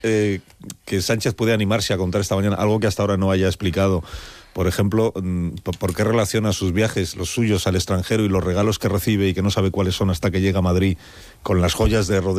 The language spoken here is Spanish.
que Sánchez puede animarse a contar esta mañana, algo que hasta ahora no haya explicado. Por ejemplo, ¿por qué relaciona sus viajes, los suyos al extranjero y los regalos que recibe y que no sabe cuáles son hasta que llega a Madrid, con las joyas de Rodríguez